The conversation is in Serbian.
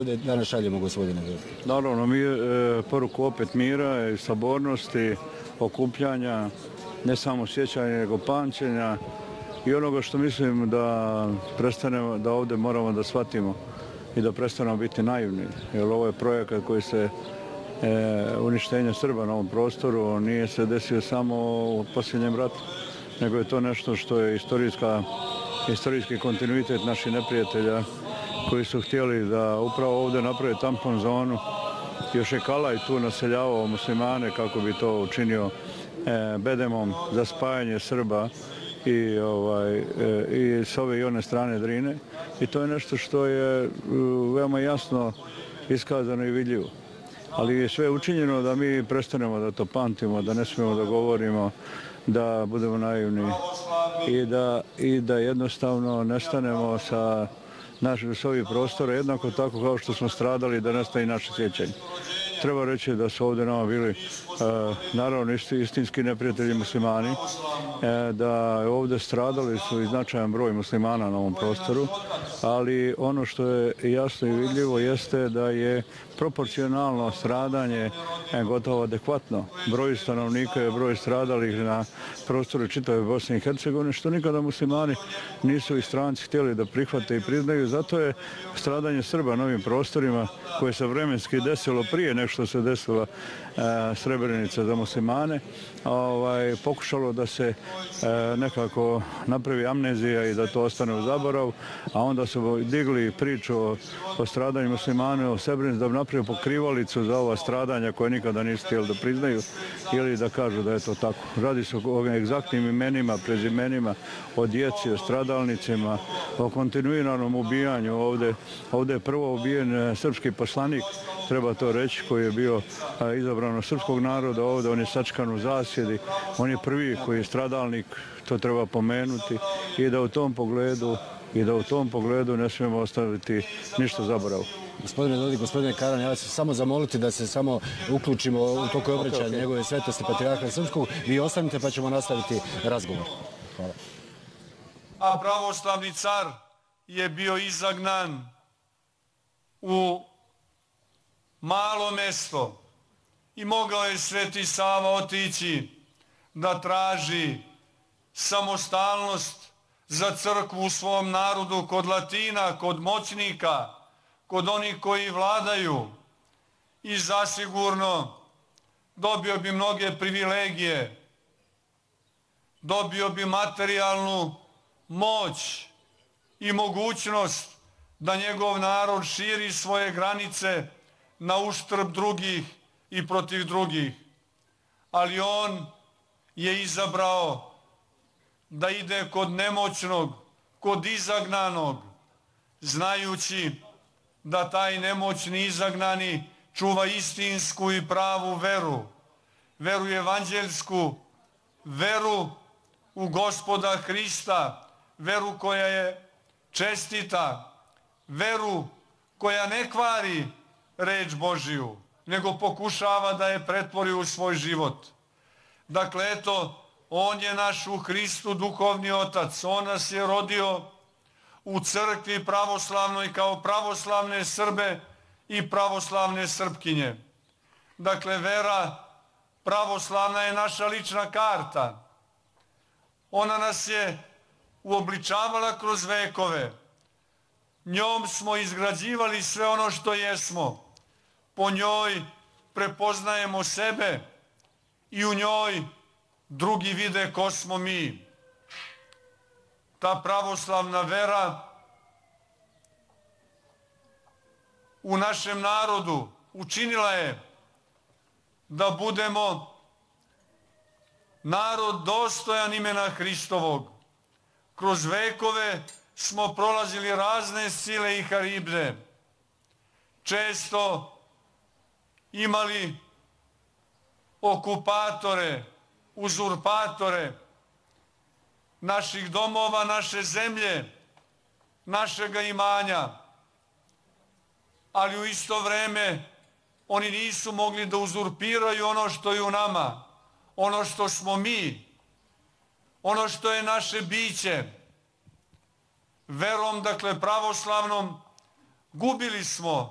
Danas šaljemo, gospodine? Naravno, mi poruku opet mira i sabornosti, okupljanja, ne samo sjećanja, nego pamćenja i onoga što mislim da prestanemo, da ovdje moramo da shvatimo i da prestanemo biti naivni. Jer ovo je projekat koji se uništenje Srba na ovom prostoru nije se desio samo u posljednjem ratu, nego je to nešto što je istorijski kontinuitet naših neprijatelja koji su htjeli da upravo ovdje naprave tampon zonu. Još je Kalaj tu naseljavao muslimane kako bi to učinio bedemom za spajanje Srba i s ove i one strane Drine. I to je nešto što je veoma jasno iskazano i vidljivo. Ali je sve učinjeno da mi prestanemo da to pamtimo, da ne smijemo da govorimo, da budemo naivni i da jednostavno nestanemo sa ovih prostora, jednako tako kao što smo stradali, da nestaje i naše sjećanje. Treba reći da su ovdje nama bili naravno istinski neprijatelji muslimani, da ovdje stradali su i značajan broj muslimana na ovom prostoru, ali ono što je jasno i vidljivo jeste da je proporcionalno stradanje gotovo adekvatno broju stanovnika i broj stradalih na prostoru čitave Bosne i Hercegovine, što nikada muslimani nisu i stranci htjeli da prihvate i priznaju. Zato je stradanje Srba na ovim prostorima koje se vremenski desilo prije nego što se desila Srebrenica za muslimane, pokušalo da se nekako napravi amnezija i da to ostane u zaborav, a onda su digli priču o stradanju muslimana u Srebrenici da bi napravili pokrivalicu za ova stradanja koje nikada nisu htjeli da priznaju ili da kažu da je to tako. Radi se o egzaktnim imenima, prezimenima, o djeci, o stradalnicima, o kontinuiranom ubijanju ovdje. Ovdje je prvo ubijen srpski poslanik, treba to reći, koji je bio izabran od srpskog naroda ovdje, on je sačkan u zasjedi, on je prvi koji je stradalnik, to treba pomenuti i da u tom pogledu ne smijemo ostaviti ništa zaboravu. Gospodine Dodik, gospodine Karan, ja ću samo zamoliti da se samo uključimo u toku obraćanja njegove svetosti Patrijarha Srpskog. Vi ostanite pa ćemo nastaviti razgovor. Hvala. A pravoslavni car je bio izagnan u malo mesto i mogao je Sveti Sava otići da traži samostalnost za crkvu u svom narodu kod Latina, kod moćnika, kod onih koji vladaju i zasigurno dobio bi mnoge privilegije, dobio bi materijalnu moć i mogućnost da njegov narod širi svoje granice na uštrb drugih i protiv drugih. Ali on je izabrao da ide kod nemoćnog, kod izagnanog, znajući da taj nemoćni izagnani čuva istinsku i pravu veru, veru evanđelsku, veru u Gospoda Hrista, veru koja je čestita, veru koja ne kvari reč Božiju, nego pokušava da je pretvori u svoj život. Dakle, eto, on je naš u Hristu duhovni otac, on nas je rodio u crkvi pravoslavnoj kao pravoslavne Srbe i pravoslavne Srpkinje. Dakle, vera pravoslavna je naša lična karta. Ona nas je uobličavala kroz vekove. Njom smo izgrađivali sve ono što jesmo. Po njoj prepoznajemo sebe i u njoj drugi vide ko smo mi. Ta pravoslavna vera u našem narodu učinila je da budemo narod dostojan imena Hristovog. Kroz vekove smo prolazili razne sile i haribde. Često imali okupatore, uzurpatore naših domova, naše zemlje, našega imanja. Ali u isto vreme oni nisu mogli da uzurpiraju ono što je u nama, ono što smo mi, ono što je naše biće. Verom, dakle pravoslavnom, gubili smo